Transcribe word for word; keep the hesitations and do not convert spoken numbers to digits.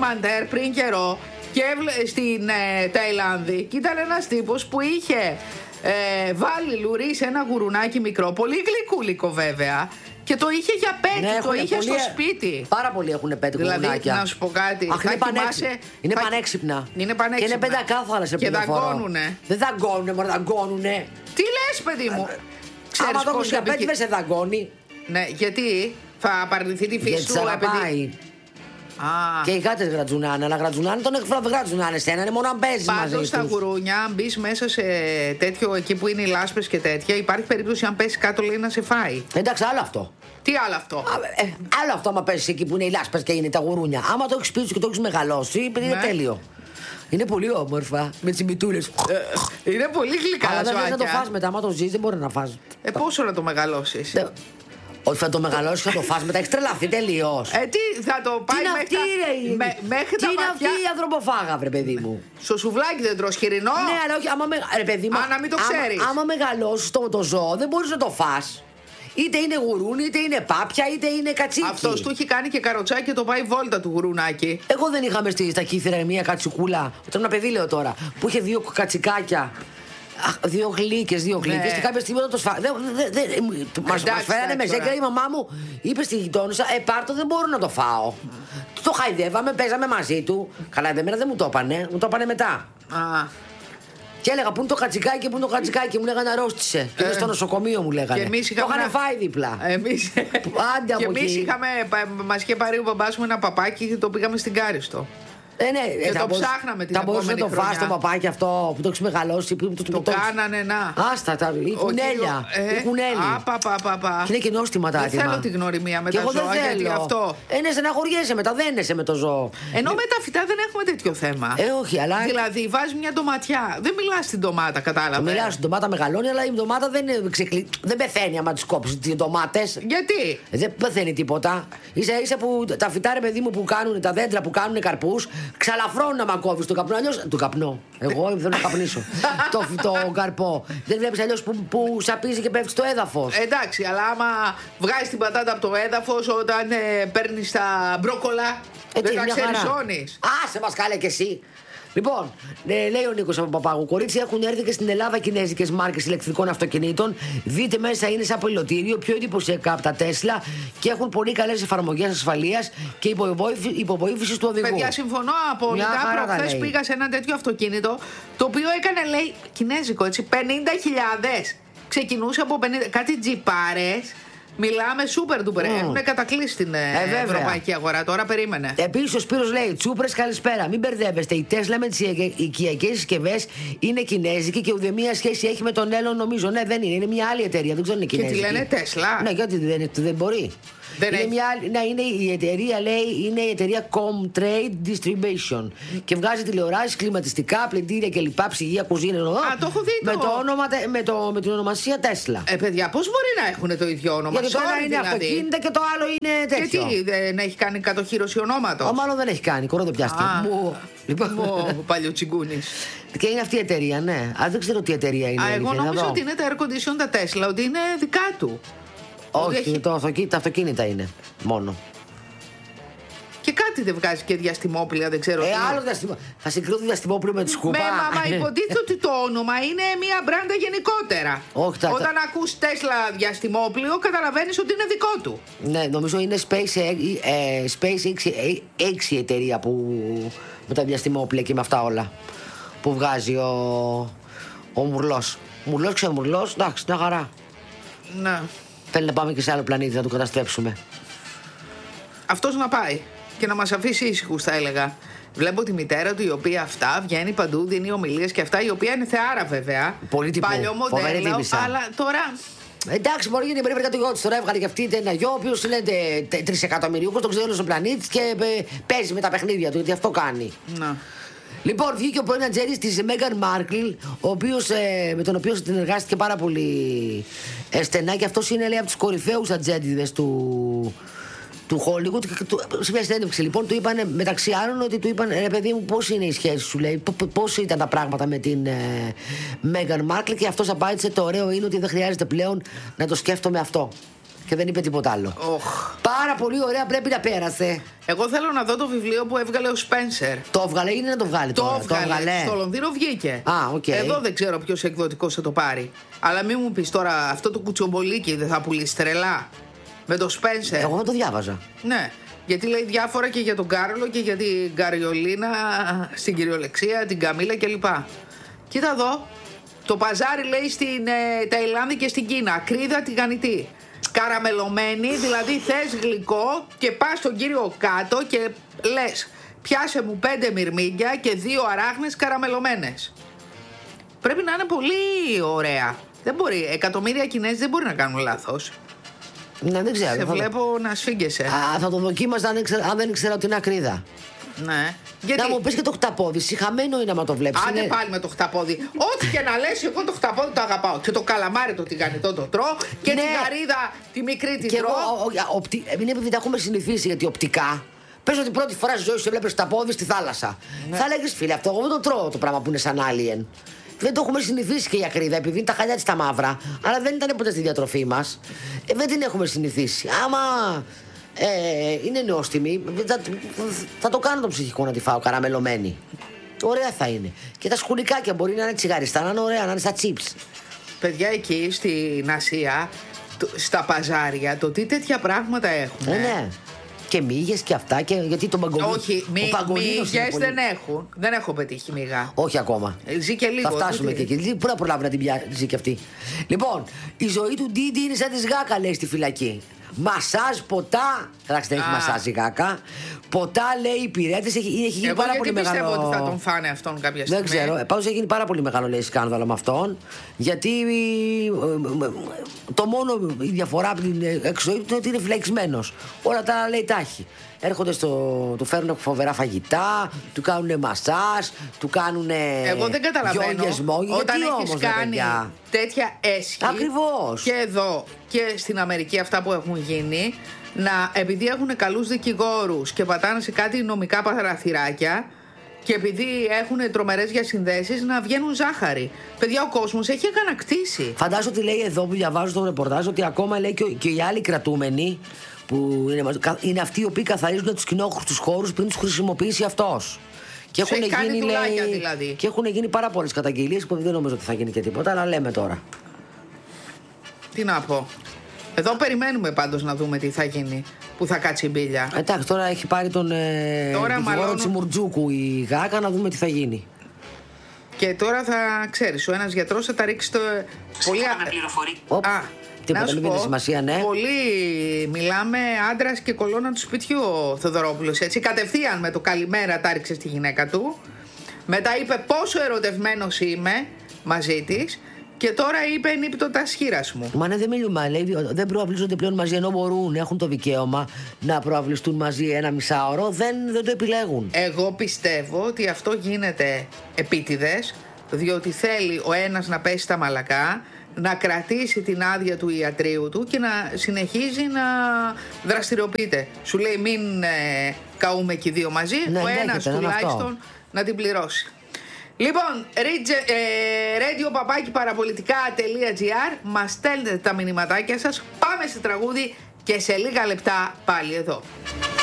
ντοκιμαντέρ πριν καιρό και έβλε, στην ε, Ταϊλάνδη και ήταν ένας τύπος που είχε ε, βάλει λουρί σε ένα γουρουνάκι μικρό, πολύ γλυκούλικο βέβαια, και το είχε για πέτη, ναι, το είχε πολύ, στο σπίτι. Πάρα πολλοί έχουν πέτη δηλαδή, γουρουνάκια. Δηλαδή, να σου πω κάτι. Αχ, είναι, πανέξυ... είναι θα... πανέξυπνα. Είναι πανέξυπνα. Και είναι πεντακάθαρα σε πληροφορώ. Και δαγκώνουνε. Δεν δαγκώνουνε, μωρέ, δαγκώνουνε. Τι λες, παιδί μου. Ξέρεις, άμα το έχεις για πέτη, δεν σε δαγκώνει. Ναι, γιατί θα απαρνηθεί τη φύση του, επειδή... Ah. Και οι γάτες γρατζουνάνε, αλλά γρατζουνάνε τον εκφρό, δεν γρατζουνάνε σένα, είναι μόνο αν παίζει μαζί τους. Πάντως στα γουρούνια, αν μπεις μέσα σε τέτοιο εκεί που είναι οι λάσπες και τέτοια, υπάρχει περίπτωση αν πέσει κάτω, λέει, να σε φάει. Εντάξει, άλλο αυτό. Τι άλλο αυτό. Α, ε, άλλο αυτό, άμα πέσει εκεί που είναι οι λάσπες και είναι τα γουρούνια. Άμα το έχεις σπίτι σου και το έχεις μεγαλώσει, είναι ναι. τέλειο. Είναι πολύ όμορφα με τις μητούλες. Ε, είναι πολύ γλυκά. Αλλά δεν θες να το φας μετά, άμα το ζεις, δεν μπορεί να φας. Ε, πόσο να το μεγαλώσεις. Δε... Όχι, θα το μεγαλώσει, θα το φας μετά. Έχει τρελαθεί τελείως. Ε, τι, θα το πάει τι μέχρι, αυτή, τα... με, μέχρι τι τα είναι βαθιά. αυτή η ανθρωποφάγα, βρε παιδί μου. Στο σουβλάκι δεν τρως χοιρινό. Ναι, αλλά όχι, άμα, με... ρε, παιδί μου, Α, να μην το ξέρεις. Άμα, άμα μεγαλώσεις το, το ζώο, δεν μπορείς να το φας. Είτε είναι γουρούνι, είτε είναι πάπια, είτε είναι κατσίκι. Αυτός του έχει κάνει και καροτσάκι και το πάει βόλτα του γουρουνάκι. Εγώ δεν είχαμε στη, στα κύθρα μια κατσικούλα, όταν ένα παιδί λέω τώρα, που είχε δύο κατσικάκια. Αχ, δύο γλύκες, δύο γλύκες. Ναι. Και κάποια στιγμή όταν το σφά... δε, δε, δε, μας, μας φέρανε με ζέγκρα. Η μαμά μου είπε στη γειτόνισσα, ε, πάρ' το, δεν μπορώ να το φάω. Mm. Το χαϊδεύαμε, παίζαμε μαζί του. Καλά, εμένα δεν μου το έπανε, μου το έπανε μετά. Ah. Και έλεγα πού είναι το κατσικάκι, πού είναι το κατσικάκι, μου λέγανε αρρώστησε. Και είναι στο νοσοκομείο μου λέγανε. Και εμείς είχαμε το είχαν φάει δίπλα. Εμείς... Άντε από και εμείς είχαμε, μας είχε πάρει ο μπαμπάς μου ένα παπάκι και το πήγαμε στην Κάριστο. Ε, ναι, και ε, το μπορείς, ψάχναμε την θα επόμενη χρονιά. Θα μπορούσε να το φας το παπάκι αυτό που το έχεις μεγαλώσει. Που, το, το, το, το κάνανε να. Άστα, τα, η κουνέλια. Ε, η κουνέλη. Α, πα, πα, πα, πα. Και είναι και νόστιμα τα άτομα. Δεν θέλω την γνωριμία με και τα εγώ ζώα, δεν θέλω. γιατί αυτό. Ε, ναι, στεναχωριέσαι μετά, δένεσαι με το ζώο. Ενώ με τα φυτά δεν έχουμε τέτοιο θέμα. Ε, όχι, αλλά. Δηλαδή, βάζει μια ντοματιά. Δεν μιλά στην ντομάτα, κατάλαβε. Μιλά στην ντομάτα μεγαλώνει, αλλά η ντομάτα δεν, ξεκλει... δεν πεθαίνει άμα τι κόψει τι ντομάτε. Γιατί? Ε, δεν πεθαίνει τίποτα. σα ίσα που τα φυτά, ρε παιδί μου, που κάνουν τα δέντρα που κάνουν καρπού, ξαλαφρώνουν άμα κόβει το καπνό. Αλλιώς. Του καπνό. Εγώ θέλω να καπνίσω. το, το καρπό. Δεν βλέπει αλλιώς που, που σαπίζει και πέφτει στο έδαφος. Εντάξει, αλλά άμα βγάζει την πατάτα από το έδαφος όταν ε, παίρνει τα μπρόκολα. Ε, δεν τα ξερισώνεις. Άσε μας κάλε κι εσύ. Λοιπόν, ε, λέει ο Νίκος από Παπάγου, κορίτσια έχουν έρθει και στην Ελλάδα κινέζικες μάρκες ηλεκτρικών αυτοκινήτων. Δείτε μέσα, είναι σαν πιλωτήριο, πιο εντυπωσιακά από τα Τέσλα και έχουν πολύ καλές εφαρμογές ασφαλείας και υποβοήθησης του οδηγού. Παιδιά, συμφωνώ απόλυτα. Προχθές πήγα σε ένα τέτοιο αυτοκίνητο το οποίο έκανε, λέει, κινέζικο έτσι, πενήντα χιλιάδες. Ξεκινούσε από πενήντα, κάτι τζιπάρες. Μιλάμε super duper. Mm. Έχουν κατακλείσει την ε, ευρωπαϊκή αγορά. Τώρα περίμενε. Επίσης ο Σπύρος λέει: Τσούπρες, καλησπέρα. Μην μπερδεύεστε. Η Τέσλα με τις οικιακές συσκευές είναι κινέζικη και ουδέμια σχέση έχει με τον Έλλον, νομίζω. Ναι, δεν είναι. Είναι μια άλλη εταιρεία. Δεν ξέρω αν είναι κινέζικη. Και τη λένε Τέσλα. Ναι, γιατί δεν, δεν μπορεί. Δεν είναι έχει... μια άλλη, ναι, είναι η εταιρεία, λέει, είναι η εταιρεία Comtrade Distribution. Και βγάζει τηλεοράσεις, κλιματιστικά, πλυντήρια κλπ. Ψυγεία, κουζίνα. Α, το έχω δει. Με, το όνομα, με, το, με την ονομασία Τέσλα. Ε, παιδιά, πώς μπορεί να έχουν το ίδιο όνομα? Γιατί το ένα είναι δηλαδή αυτοκίνητα και το άλλο είναι τέτοιο. Και τι, δεν έχει κάνει κατοχύρωση ονόματος? Ο, μάλλον δεν έχει κάνει, κορό δεν πιάστηκε. Μου, λοιπόν. Μου, παλιό τσιγκούνης. Και είναι αυτή η εταιρεία, ναι. Α, δεν ξέρω τι εταιρεία είναι. Α, εγώ νόμιζα ότι είναι τα air condition τα Tesla, ότι είναι δικά του. Όχι, έχει... το αυτοκίνητα, τα αυτοκίνητα είναι μόνο. Και κάτι δεν βγάζει και διαστημόπλια, δεν ξέρω. Ε, τι άλλο διαστημόπλιο. Θα συγκρίνω διαστημόπλιο με τη σκούπα. Με, μα, μα υποτίθεται ότι το όνομα είναι μια μπράντα γενικότερα. Όχι, τα, Όταν τα... ακούς Tesla διαστημόπλιο, καταλαβαίνεις ότι είναι δικό του. Ναι, νομίζω είναι Space, ε, Space έξι η εταιρεία που με τα διαστημόπλια και με αυτά όλα που βγάζει ο, ο Μουρλός. Μουρλός, ξέρω Μουρλός, εντάξει, μια χαρά. Ναι. Θέλει να πάμε και σε άλλο πλανήτη να το καταστρέψουμε. Αυτός να πάει και να μας αφήσει ήσυχους, θα έλεγα. Βλέπω τη μητέρα του, η οποία αυτά βγαίνει παντού, δίνει ομιλίες και αυτά, η οποία είναι θεάρα βέβαια. Πολύ τυπού. Παλιό μοντέλο, αλλά τώρα. Εντάξει, μπορεί να μπορεί κάτι γιο τη. Τώρα έβγαλε και αυτή ένα γιο, ο οποίο είναι τρισεκατομμυριούχο, τον ξέρει ο πλανήτη και παίζει με τα παιχνίδια του, γιατί αυτό κάνει. Να. Λοιπόν, βγήκε ο πρώην ατζέντης της Μέγαν Μάρκλ, ε, με τον οποίο συνεργάστηκε πάρα πολύ ε, στενά, και αυτός είναι, λέει, από τους κορυφαίους ατζέντιδες του, του Hollywood. Και του, σε μια συνέντευξη λοιπόν του είπαν μεταξύ άλλων ότι του είπαν, ρε παιδί μου, πώς είναι η σχέση σου, λέει, πώς ήταν τα πράγματα με την Μέγαν Μάρκλ, και αυτός απάντησε: το ωραίο είναι ότι δεν χρειάζεται πλέον να το σκέφτομαι αυτό. και δεν είπε τίποτα άλλο. Oh. Πάρα πολύ ωραία, πρέπει να πέρασε. Εγώ θέλω να δω το βιβλίο που έβγαλε ο Σπένσερ. Το έβγαλε ή είναι να το βγάλει το τώρα? Έβγαλε. Το έβγαλε. Στο Λονδίνο βγήκε. Α, okay. Εδώ δεν ξέρω ποιος εκδοτικός θα το πάρει. Αλλά μην μου πεις τώρα, αυτό το κουτσομπολίκι δεν θα πουλήσει τρελά? Με το Σπένσερ. Εγώ δεν το διάβαζα. Ναι. Γιατί λέει διάφορα και για τον Κάρολο και για την Καριολίνα στην κυριολεξία, την Καμίλα κλπ. Κοίτα εδώ. Το παζάρι λέει στην ε, Ταϊλάνδη και στην Κίνα. Ακρίδα τηγανιτή. Καραμελωμένη, δηλαδή θες γλυκό και πας στον κύριο κάτω και λες πιάσε μου πέντε μυρμήγκια και δύο αράχνες καραμελωμένες. Πρέπει να είναι πολύ ωραία. Δεν μπορεί. Εκατομμύρια Κινέζοι δεν μπορεί να κάνουν λάθος. Ναι, δεν ξέρω. Σε θα... βλέπω να σφίγγεσαι. Α, θα το δοκίμαζα αν, ήξερα, αν δεν ήξερα ότι είναι ακρίδα. Ναι. Γιατί... Να μου πεις και το χταπόδι. Συχαμένο είναι άμα το βλέπεις. Άντε είναι... πάλι με το χταπόδι. Ό,τι και να λες, εγώ το χταπόδι το αγαπάω. Και το καλαμάρι το τηγανιτό το τρώω. Και ναι. Την γαρίδα τη μικρή τη τρώω. Οπτι... Είναι επειδή τα έχουμε συνηθίσει, γιατί οπτικά. Πες ότι πρώτη φορά στη ζωή σου βλέπεις χταπόδι στη θάλασσα. Ναι. Θα λέγεις φίλε, αυτό εγώ δεν το τρώω το πράγμα που είναι σαν alien. Δεν το έχουμε συνηθίσει και η ακρίδα, επειδή είναι τα χαλιά της τα μαύρα. Αλλά δεν ήταν ποτέ στη διατροφή μας. Ε, δεν την έχουμε συνηθίσει. Άμα ε, είναι νόστιμη, θα, θα το κάνω το ψυχικό να τη φάω καραμελωμένη. Ωραία θα είναι. Και τα σκουλικάκια μπορεί να είναι τσιγαριστά, να είναι ωραία, να είναι στα chips. Παιδιά, εκεί στην Ασία, στα παζάρια, το τι τέτοια πράγματα έχουν. Ε, ναι. Και μύγες και αυτά. Και, γιατί το παγκολίνο. Όχι, μύγες πολύ... δεν έχουν. Δεν έχω πετύχει μύγα. Όχι ακόμα. Ζει και λίγο. Θα φτάσουμε και εκεί. Πού να προλάβει να την πιάσει και αυτή. Λοιπόν, η ζωή του Ντίντι είναι σαν τη Γάκα, λέει στη φυλακή. Μασάζ, ποτά. Εντάξει, δεν έχει μασάζ η Γάκα. Ποτά, λέει, υπηρέτες. Έχει, έχει γίνει εγώ πάρα γιατί πολύ πιστεύω μεγάλο. Ότι θα τον φάνε αυτόν κάποια στιγμή. Δεν ξέρω. Πάντως έχει γίνει πάρα πολύ μεγάλο, λέει, σκάνδαλο με αυτόν. Γιατί το μόνο η διαφορά από την εξωγή του είναι ότι είναι φυλακισμένος. Όλα τα άλλα, λέει, τα έχει. Έρχονται στο. Του φέρνουν φοβερά φαγητά, του κάνουν μασάζ, του κάνουν. Εγώ δεν καταλαβαίνω. Όταν έχεις κάνει τέτοια έσχη. Ακριβώς. Και εδώ και στην Αμερική αυτά που έχουν γίνει. Να, επειδή έχουν καλούς δικηγόρους και πατάνε σε κάτι νομικά παραθυράκια και επειδή έχουν τρομερές διασυνδέσεις, να βγαίνουν ζάχαρη. Παιδιά, ο κόσμος έχει αγανακτήσει. Φαντάζομαι ότι λέει εδώ που διαβάζω το ρεπορτάζ ότι ακόμα λέει και, και οι άλλοι κρατούμενοι που είναι, είναι αυτοί οι οποίοι καθαρίζουν τους κοινόχρηστους χώρους πριν τους χρησιμοποιήσει αυτός. Και έχουν, γίνει, λέει, δηλαδή. και έχουν γίνει πάρα πολλές καταγγελίες που δεν νομίζω ότι θα γίνει και τίποτα, αλλά λέμε τώρα. Τι να πω. Εδώ περιμένουμε πάντως να δούμε τι θα γίνει, που θα κάτσει η μπίλια. Εντάξει, τώρα έχει πάρει τον ε, δικηγόρο μαλώνω... Τσιμουρτζούκου η Γάκα, να δούμε τι θα γίνει. Και τώρα θα ξέρεις, ο ένας γιατρός θα τα ρίξει το... Πολύ... Α, τίποτα, μην δίνει σημασία, ναι. Πολύ μιλάμε άντρας και κολόνα του σπιτιού ο Θεοδωρόπουλος, έτσι, κατευθείαν με το καλημέρα τα ρίξε στη γυναίκα του. Μετά είπε πόσο ερωτευμένος είμαι μαζί της. Και τώρα είπε νύπτωτα σχήρας μου. Μα ναι, δεν μιλούμε, λέει, δεν προαυλίζονται πλέον μαζί, ενώ μπορούν, έχουν το δικαίωμα να προαυλιστούν μαζί ένα μισάωρο, δεν, δεν το επιλέγουν. Εγώ πιστεύω ότι αυτό γίνεται επίτηδες, διότι θέλει ο ένας να πέσει τα μαλακά, να κρατήσει την άδεια του ιατρείου του και να συνεχίζει να δραστηριοποιείται. Σου λέει μην ε, καούμε και οι δύο μαζί, ναι, ο ένας τουλάχιστον να την πληρώσει. Λοιπόν, radio παπάκι παραπολιτικά τελεία τζι άρ, μας στέλνετε τα μηνυματάκια σας, πάμε σε τραγούδι και σε λίγα λεπτά πάλι εδώ.